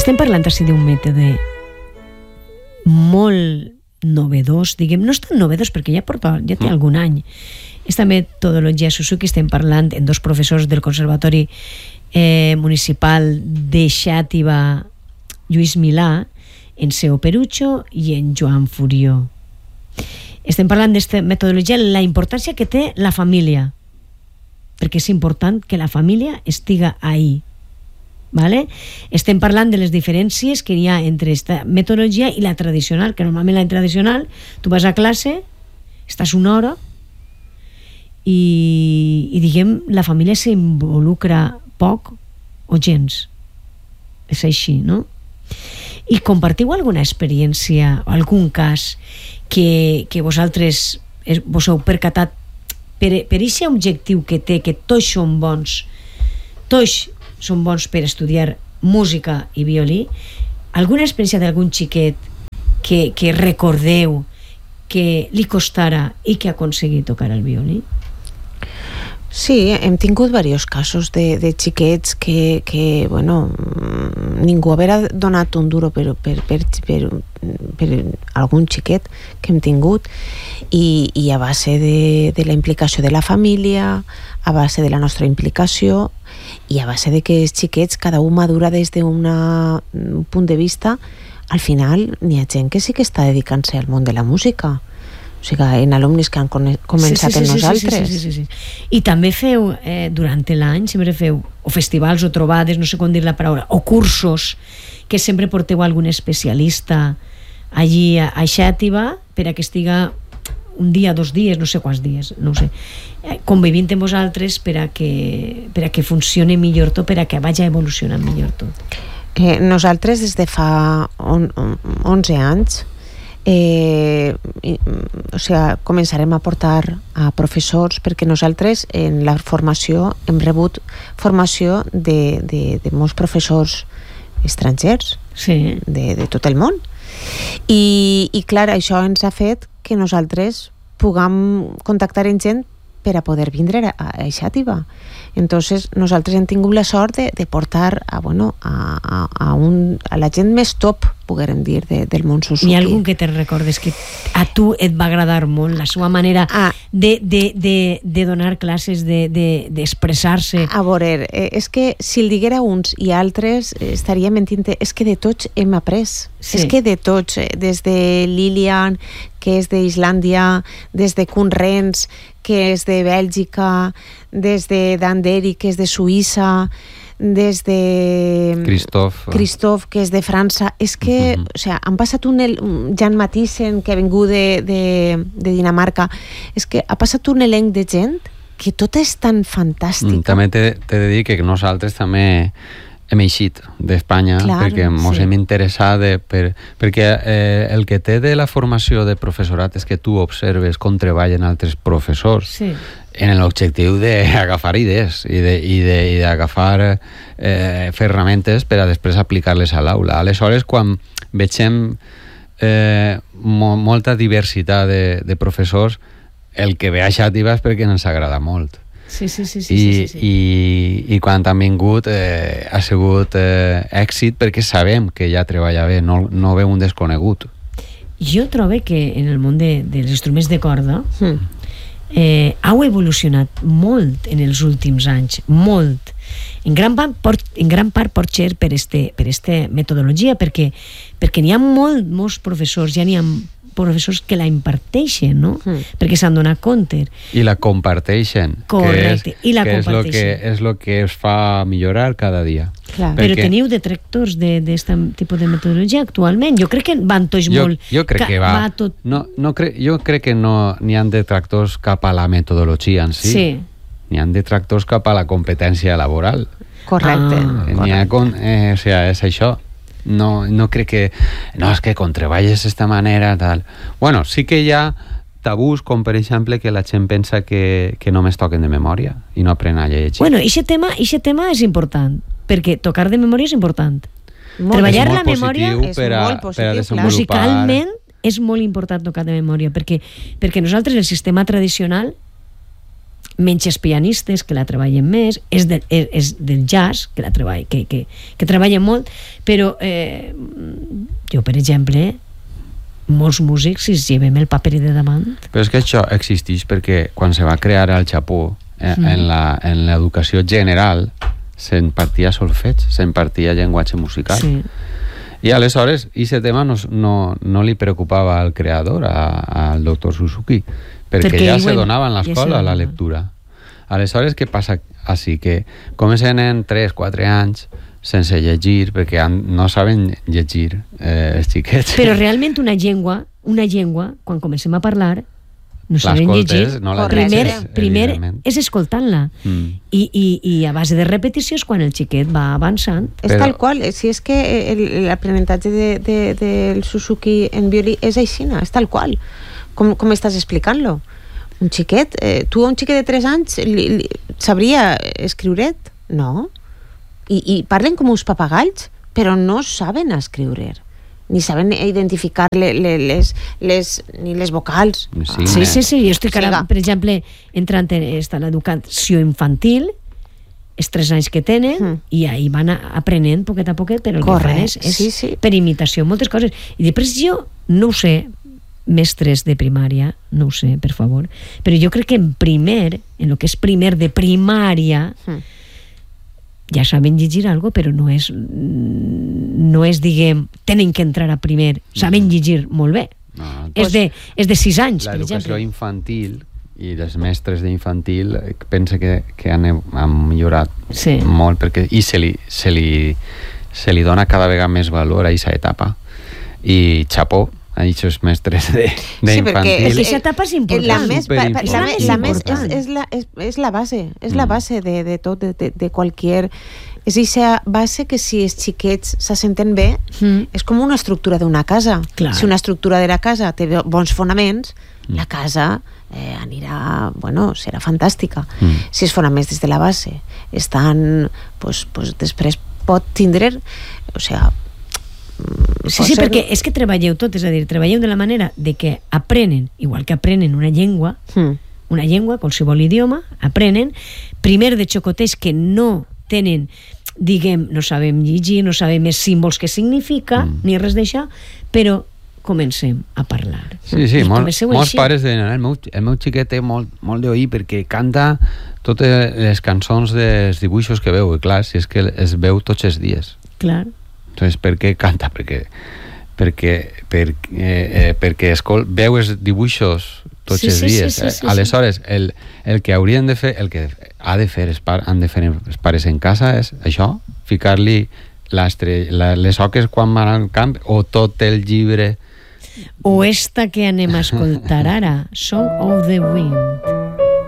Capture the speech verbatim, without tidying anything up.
Estem parlant així d'un mètode molt novedós, diguem, no és tan novedós perquè ja porta, ja té algun any. Esta metodologia Suzuki, estem parlant en dos professors del Conservatori eh, Municipal de Xàtiva, Lluís Milà, en Seo Perucho i en Joan Furió. Estem parlant d'esta metodologia, la importància que té la família, perquè és important que la família estiga ahí. ¿Vale? Estem parlant de les diferències que hi ha entre esta metodologia i la tradicional, que normalment la tradicional, tu vas a classe, estàs una hora i, i diguem, la família s'involucra poc o gens. És així, no? I compartiu alguna experiència o algun cas que, que vosaltres vos heu percatat per, per aquest objectiu que té, que tots són bons, tots són bons per estudiar música i violí, alguna experiència d'algun xiquet que, que recordeu que li costara i que ha aconseguit tocar el violí? Sí, hem tingut diversos casos de, de xiquets que, que, bueno, ningú haurà donat un duro per, per, per, per, per algun xiquet que hem tingut i, i a base de, de la implicació de la família, a base de la nostra implicació i a base de que els xiquets cada un madura des d'un punt de vista, al final n'hi ha gent que sí que està dedicant-se al món de la música. O sigui, en alumnes que han començat sí, sí, sí, en nosaltres. Sí, sí, sí, sí, sí. I també feu, eh, durant l'any, sempre feu o festivals o trobades, no sé com dir la paraula, o cursos, que sempre porteu algun especialista allí a, a Xàtiva per a que estiga un dia, dos dies, no sé quants dies, no ho sé, convivint amb vosaltres per a que, per a que funcioni millor tot, per a que vagi evolucionant millor tot. Eh, nosaltres des de fa on, on, onze anys Eh, o sigui, començarem a portar a professors perquè nosaltres en la formació hem rebut formació de, de, de molts professors estrangers, sí, de, de tot el món i, i clar, això ens ha fet que nosaltres puguem contactar amb gent per a poder vindre a, a Xàtiva. Entonces nosaltres hem tingut la sort de, de portar a, bueno, a, a, a, un, a la gent més top, poguérem dir, de, del món Suzuki. Hi ha algun que te recordes que a tu et va agradar molt la seva manera ah. de, de, de, de donar classes, d'expressar-se? De, de a veure, eh, és que si el diguera uns i altres eh, estaria mentint. És que de tots hem après. Sí. És que de tots, eh, des de Lilian, que és d'Islàndia, des de Koen Rens, que és de Bèlgica, des de Danderi, que és de Suïssa, des de Christophe, Christophe que és de França. És que, uh-huh. o sigui, han passat un, un Jan Mathiesen, que ha vingut de, de, de Dinamarca. És que ha passat un elenc de gent que tota és tan fantàstica. Mm, també t'he de dir que nosaltres també hem eixit d'Espanya, claro, perquè ens sí. hem interessat de, per, perquè eh, el que té de la formació de professorat és que tu observes com treballen altres professors sí. en l'objectiu d'agafar idees i d'agafar eh, ferramentes per a després aplicar-les a l'aula. Aleshores, quan vegem eh, mo, molta diversitat de, de professors, el que ve a Xàtiva és perquè ens agrada molt. Sí, sí, sí, sí, I, sí, sí. i, i quan han vingut eh, ha sigut eh, èxit perquè sabem que ja treballa bé, no, no ve un desconegut. Jo trobo que en el món de, dels instruments de corda mm. eh, heu evolucionat molt en els últims anys, molt. En gran part, por, en gran part pot ser per este, per este metodologia, perquè, perquè n'hi ha molt, molts professors, ja n'hi ha professors que la imparteixen, no? Mm. Perquè s'han donat compte. I la comparteixen. Correcte, que és, i la que comparteixen. És el que, és lo que es fa millorar cada dia. Clar. Perquè... Però teniu detractors d'aquest de, tipus de metodologia actualment? Jo crec que van tots jo, molt... Jo crec que va... va tot... no, no cre... Jo crec que no n'hi ha detractors cap a la metodologia en si. Sí. N'hi ha detractors cap a la competència laboral. Correcte. Ah, correcte. N'hi ha con... eh, o sigui, és això. No, no crec que... No, és que quan treballes d'esta manera, tal... Bueno, sí que hi ha tabús, com per exemple que la gent pensa que, que només toquen de memòria i no aprenen a llegir. Bueno, aquest tema, tema és important, perquè tocar de memòria és important. Molt, Treballar és la memòria és per a, molt positiu, per a desenvolupar... musicalment és molt important tocar de memòria, perquè, perquè nosaltres el sistema tradicional menys pianistes que la treballen més, és, de, és, és del jazz que la treball, que, que, que treballen molt, però eh, jo, per exemple, molts músics si es llevem el paper de davant. Però és que això existeix perquè quan se va crear el Japó, eh, mm. en, la, en l'educació general se'n partia solfeig, se'n partia llenguatge musical. Sí. I aleshores, aquest tema no, no, no li preocupava al creador, al doctor Suzuki, perquè, perquè ja se donava en l'escola ja la lectura. Aleshores, què passa així? Que comencen en tres quatre anys sense llegir, perquè han, no saben llegir eh, els xiquets. Però realment una llengua, una llengua, quan comencem a parlar, no saben llegir. No la primer, lleges, primer és escoltant-la. Mm. I, i, I a base de repetició és quan el xiquet va avançant. És Però... tal qual. Si és que l'aprenentatge de, de, del Suzuki en violí és aixina, és tal qual. Com, com estàs explicant-lo? Un xiquet, eh, tu a un xiquet de tres anys li, li, sabria escriure't? No. I, I parlen com uns papagalls, però no saben escriure. Ni saben identificar le, le, les, les, ni les vocals. Sí, sí, sí, sí. Jo estic ara, per exemple, entrant en l'educació infantil, els tres anys que tenen, mm. i ahí van aprenent poquet a poquet, però el que fan és, és sí, sí. per imitació, moltes coses. I després jo no ho sé, mestres de primària, no ho sé, per favor, però jo crec que en primer, en el que és primer de primària, mm. ja saben llegir algo, però no és no és, diguem, tenen que entrar a primer, saben llegir molt bé. No, és, de, és de sis anys, per exemple. L'educació infantil i els mestres d'infantil penso que, que han, han millorat sí. molt, perquè i se li, se, li, se li dona cada vegada més valor a aquesta etapa. I xapó a aquests mestres d'infantil. Sí, perquè aquesta etapa és important. La més, pa, pa, la, la més és, és, la, és, és la base, és mm. la base de, de tot, de, de, de qualsevol... És aquesta base que si els xiquets se senten bé, mm. és com una estructura d'una casa. Clar. Si una estructura de la casa té bons fonaments, mm. la casa eh, anirà, bueno, serà fantàstica. Mm. Si els fonaments des de la base estan, pues, pues, després pot tindre, o sigui, sí, sí, perquè és que treballeu tot, és a dir, treballeu de la manera de que aprenen, igual que aprenen una llengua, mm. una llengua, qualsevol idioma, aprenen, primer de xocotets que no tenen, diguem, no sabem llegir, no sabem els símbols que significa, mm. ni res d'això, però comencem a parlar. Sí, sí, molt, molts pares diuen, el meu, el meu xiquet té molt, molt d'oir perquè canta totes les cançons dels dibuixos que veu, i clar, si és que es veu tots els dies. Clar. Entonces, per què canta? Perquè, perquè, perquè, eh, perquè escol, veu els dibuixos tots sí, els sí, dies. Sí, sí, sí, aleshores, el, el que haurien de fer, el que ha de fer els pares, han de fer els pares en casa és això, ficar-li la, les oques quan van al camp o tot el llibre. O esta que anem a escoltar ara, Song of the Wind.